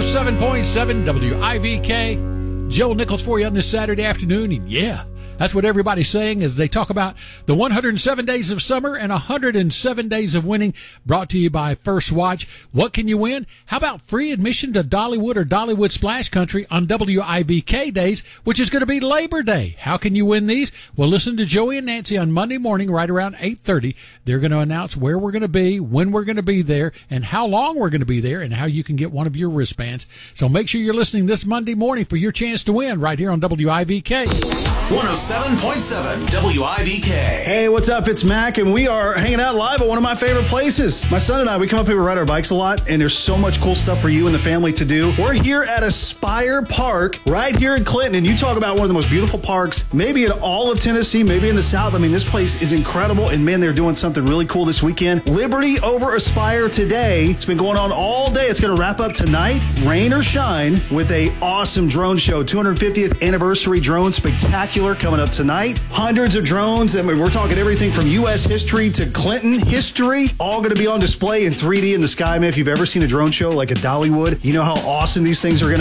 107.7 WIVK. Joe Nichols for you on this Saturday afternoon. And yeah, that's what everybody's saying as they talk about the 107 days of summer and 107 days of winning, brought to you by First Watch. What can you win? How about free admission to Dollywood or Dollywood Splash Country on WIVK days, which is going to be Labor Day? How can you win these? Well, listen to Joey and Nancy on Monday morning right around 8:30. They're going to announce where we're going to be, when we're going to be there, and how long we're going to be there, and how you can get one of your wristbands. So make sure you're listening this Monday morning for your chance to win right here on WIVK. 107.7 WIVK. Hey, what's up? It's Mac, and we are hanging out live at one of my favorite places. My son and I, we come up here, we ride our bikes a lot, and there's so much cool stuff for you and the family to do. We're here at Aspire Park right here in Clinton, and you talk about one of the most beautiful parks, maybe in all of Tennessee, maybe in the South. I mean, this place is incredible, and man, they're doing something really cool this weekend. Liberty over Aspire today. It's been going on all day. It's going to wrap up tonight, rain or shine, with a awesome drone show. 250th anniversary drone spectacular coming up tonight. Hundreds of drones. I mean, we're talking everything from U.S. history to Clinton history, all going to be on display in 3D in the sky. Man, if you've ever seen a drone show like a Dollywood, you know how awesome these things are going to